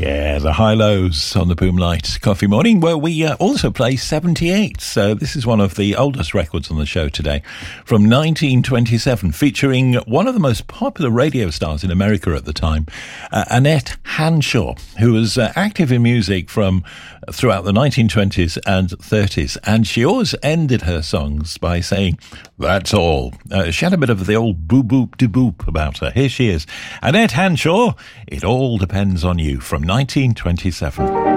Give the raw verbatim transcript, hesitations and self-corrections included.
Yeah, the high-lows on the Boomlight Coffee Morning, where we uh, also play seventy-eight. So this is one of the oldest records on the show today, from nineteen twenty-seven, featuring one of the most popular radio stars in America at the time, uh, Annette Hanshaw, who was uh, active in music from throughout the nineteen twenties and thirties. And she always ended her songs by saying, "That's all." Uh, she had a bit of the old boop-boop-de-boop about her. Here she is, Annette Hanshaw, "It All Depends on You," from nineteen twenty-seven.